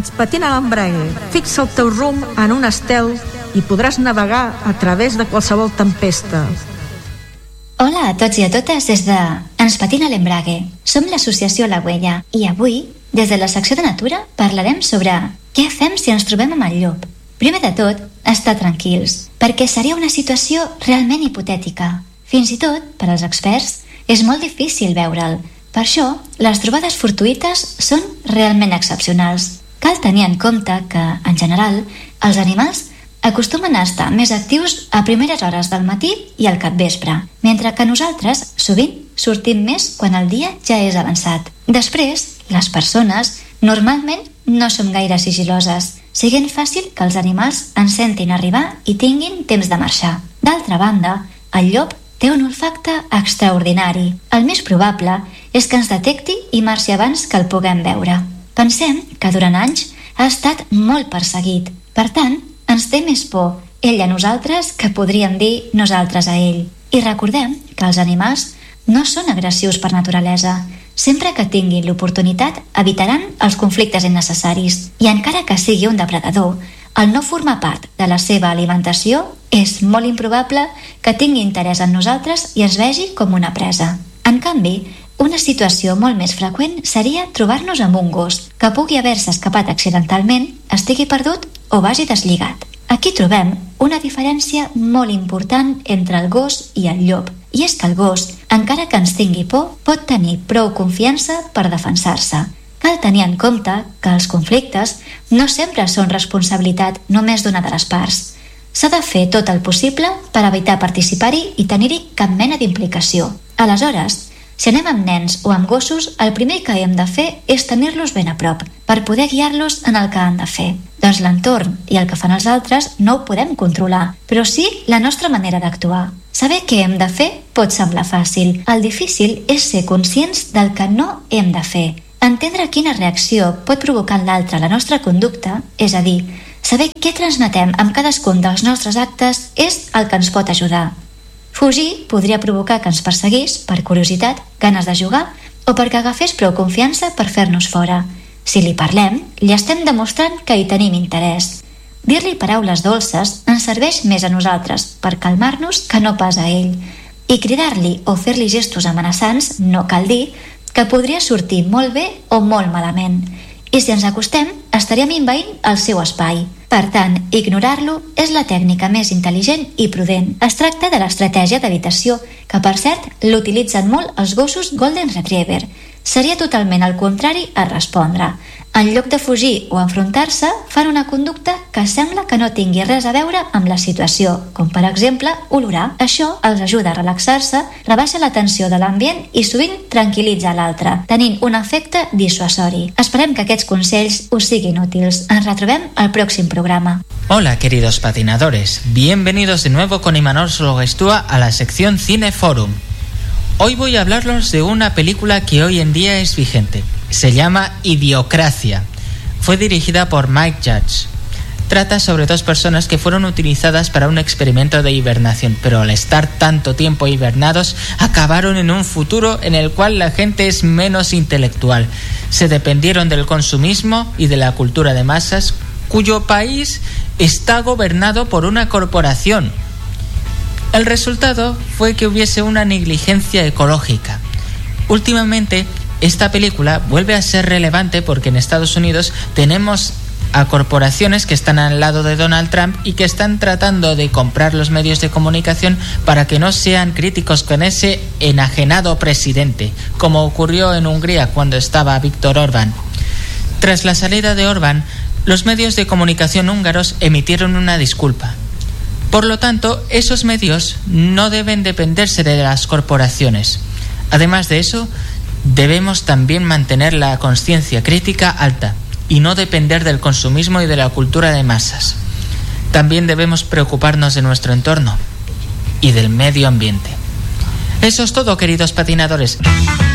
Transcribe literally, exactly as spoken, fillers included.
Ens patina l'embrague, fixa el teu rumb en un estel i podràs navegar a través de qualsevol tempesta. Hola a tots i a totes des de Ens patina l'embrague. Som l'associació La Huella i avui, des de la secció de Natura, parlarem sobre què fem si ens trobem amb el llop. Primer de tot, estar tranquils, perquè seria una situació realment hipotètica. Fins i tot, per als experts, és molt difícil veure'l. Per això, les trobades fortuïtes són realment excepcionals. Cal tenir en compte que, en general, els animals acostumen a estar més actius a primeres hores del matí i al capvespre, mentre que nosaltres, sovint, sortim més quan el dia ja és avançat. Després, les persones normalment no som gaire sigiloses, sent fàcil que els animals ens sentin arribar i tinguin temps de marxar. D'altra banda, el llop té un olfacte extraordinari. El més probable és que ens detecti i marxi abans que el puguem veure. Pensem que durant anys ha estat molt perseguit. Per tant, ens té més por ell a nosaltres que podríem dir nosaltres a ell. I recordem que els animals no són agressius per naturalesa. Sempre que tinguin l'oportunitat evitaran els conflictes innecessaris. I encara que sigui un depredador, el no formar part de la seva alimentació és molt improbable que tingui interès en nosaltres i es vegi com una presa. En canvi, una situació molt més freqüent seria trobar-nos amb un gos que pugui haver-se escapat accidentalment, estigui perdut o vagi deslligat. Aquí trobem una diferència molt important entre el gos i el llop, i és que el gos, encara que ens tingui por, pot tenir prou confiança per defensar-se. Cal tenir en compte que els conflictes no sempre són responsabilitat només d'una de les parts. S'ha de fer tot el possible per evitar participar-hi i tenir-hi cap mena d'implicació. Aleshores, si anem amb nens o amb gossos, el primer que hem de fer és tenir-los ben a prop, per poder guiar-los en el que han de fer. Doncs l'entorn i el que fan els altres no ho podem controlar, però sí la nostra manera d'actuar. Saber què hem de fer pot semblar fàcil. El difícil és ser conscients del que no hem de fer. Entendre quina reacció pot provocar en l'altre la nostra conducta, és a dir, saber què transmetem amb cadascun dels nostres actes és el que ens pot ajudar. Fugir podria provocar que ens perseguís per curiositat, ganes de jugar o perquè agafés prou confiança per fer-nos fora. Si li parlem, li estem demostrant que hi tenim interès. Dir-li paraules dolces ens serveix més a nosaltres per calmar-nos que no pas a ell. I cridar-li o fer-li gestos amenaçants no cal dir que podria sortir molt bé o molt malament. I si ens acostem, estaríem envaint el seu espai. Per tant, ignorar-lo és la tècnica més intel·ligent i prudent. Es tracta de l'estratègia d'evitació, que per cert l'utilitzen molt els gossos Golden Retriever. Seria totalment el contrari a respondre. En lloc de fugir o enfrontar-se, fan una conducta que sembla que no tingui res a veure amb la situació, com per exemple olorar. Això els ajuda a relaxar-se, rebaixa la tensió de l'ambient i sovint tranquil·litza l'altre, tenint un efecte dissuasori. Esperem que aquests consells us siguin útils. Ens retrobem al pròxim programa. Hola queridos patinadores, bienvenidos de nuevo con Imanol Sologestúa a la sección Cineforum. Hoy voy a hablarles de una película que hoy en día es vigente. Se llama Idiocracia. Fue dirigida por Mike Judge. Trata sobre dos personas que fueron utilizadas para un experimento de hibernación, pero al estar tanto tiempo hibernados, acabaron en un futuro en el cual la gente es menos intelectual. Se dependieron del consumismo y de la cultura de masas, cuyo país está gobernado por una corporación. El resultado fue que hubiese una negligencia ecológica. Últimamente, esta película vuelve a ser relevante porque en Estados Unidos tenemos a corporaciones que están al lado de Donald Trump y que están tratando de comprar los medios de comunicación para que no sean críticos con ese enajenado presidente, como ocurrió en Hungría cuando estaba Viktor Orbán. Tras la salida de Orbán, los medios de comunicación húngaros emitieron una disculpa. Por lo tanto, esos medios no deben dependerse de las corporaciones. Además de eso, debemos también mantener la conciencia crítica alta y no depender del consumismo y de la cultura de masas. También debemos preocuparnos de nuestro entorno y del medio ambiente. Eso es todo, queridos patinadores.